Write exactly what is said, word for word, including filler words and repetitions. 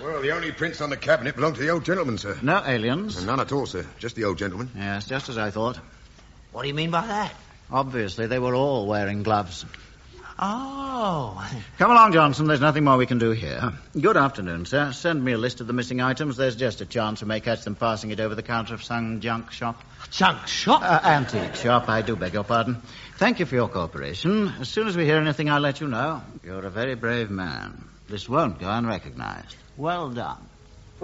Well, the only prints on the cabinet belong to the old gentleman, sir. No aliens? None at all, sir. Just the old gentleman. Yes, just as I thought. What do you mean by that? Obviously, they were all wearing gloves. Oh. Come along, Johnson. There's nothing more we can do here. Good afternoon, sir. Send me a list of the missing items. There's just a chance we may catch them passing it over the counter of some junk shop. Junk shop? Uh, antique shop, I do beg your pardon. Thank you for your cooperation. As soon as we hear anything, I'll let you know. You're a very brave man. This won't go unrecognized. Well done.